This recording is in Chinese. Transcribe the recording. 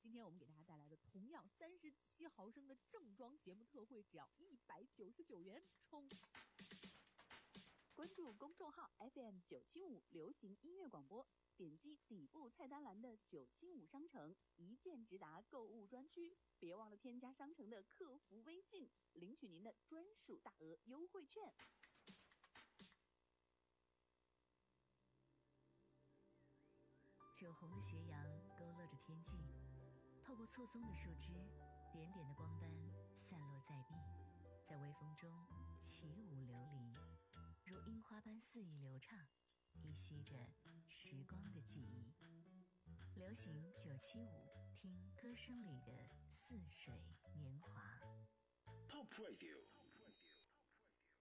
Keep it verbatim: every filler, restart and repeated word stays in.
今天我们给大家带来的同样三十七毫升的正装节目特惠，只要一百九十九元冲！关注公众号 F M 九七五流行音乐广播，点击底部菜单栏的九七五商城，一键直达购物专区。别忘了添加商城的客服微信，领取您的专属大额优惠券。 酒红的斜阳勾勒着天际，透过错综的树枝，点点的光斑散落在地，在微风中起舞流离，如樱花般肆意流畅，依稀着时光的记忆。流行九七五，听歌声里的似水年华。 Top Radio